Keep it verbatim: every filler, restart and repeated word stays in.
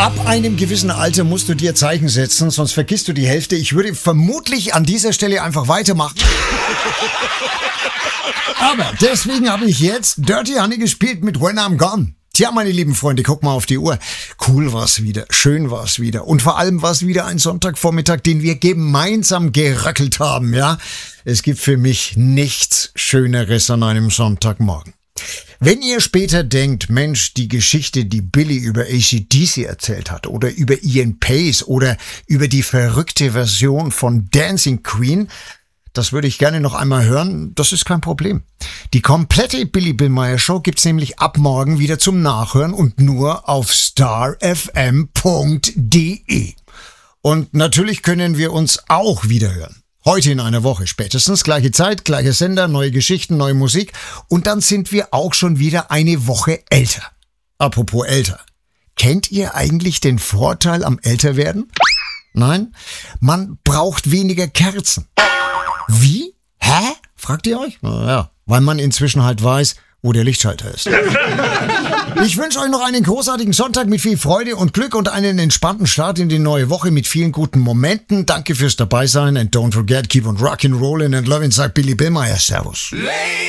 Ab einem gewissen Alter musst du dir Zeichen setzen, sonst vergisst du die Hälfte. Ich würde vermutlich an dieser Stelle einfach weitermachen. Aber deswegen habe ich jetzt Dirty Honey gespielt mit When I'm Gone. Tja, meine lieben Freunde, guck mal auf die Uhr. Cool war's wieder, schön war's wieder. Und vor allem war's wieder ein Sonntagvormittag, den wir gemeinsam geröckelt haben, ja? Es gibt für mich nichts Schöneres an einem Sonntagmorgen. Wenn ihr später denkt, Mensch, die Geschichte, die Billy über A C D C erzählt hat oder über Ian Pace oder über die verrückte Version von Dancing Queen, das würde ich gerne noch einmal hören, das ist kein Problem. Die komplette Billy Billmeyer Show gibt's nämlich ab morgen wieder zum Nachhören und nur auf star f m punkt d e. Und natürlich können wir uns auch wieder hören. Heute in einer Woche spätestens, gleiche Zeit, gleicher Sender, neue Geschichten, neue Musik und dann sind wir auch schon wieder eine Woche älter. Apropos älter. Kennt ihr eigentlich den Vorteil am Älterwerden? Nein? Man braucht weniger Kerzen. Wie? Hä? Fragt ihr euch? Naja, weil man inzwischen halt weiß, wo der Lichtschalter ist. Ich wünsche euch noch einen großartigen Sonntag mit viel Freude und Glück und einen entspannten Start in die neue Woche mit vielen guten Momenten. Danke fürs Dabeisein and don't forget, keep on rockin', rollin' and lovin', sagt Billy Billmeyer. Servus.